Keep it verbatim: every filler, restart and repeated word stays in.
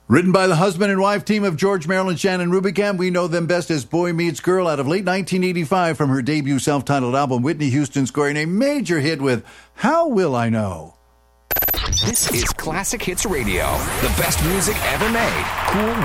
Written by the husband and wife team of George, Marilyn, Shannon Rubicam, we know them best as Boy Meets Girl out of late nineteen eighty-five from her debut self-titled album, Whitney Houston scoring a major hit with How Will I Know? This is Classic Hits Radio, the best music ever made. Cool